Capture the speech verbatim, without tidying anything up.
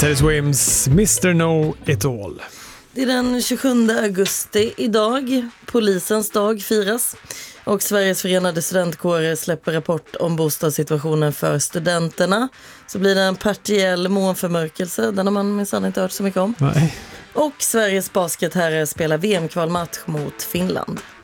Teddy Swims mister Know It All. Det är den tjugosjunde augusti idag. Polisens dag firas. Och Sveriges förenade studentkårer släpper rapport om bostadssituationen för studenterna. Så blir det en partiell månförmörkelse. Den har man minsann inte hört så mycket om. Nej. Och Sveriges basketherrar spelar V M-kvalmatch mot Finland.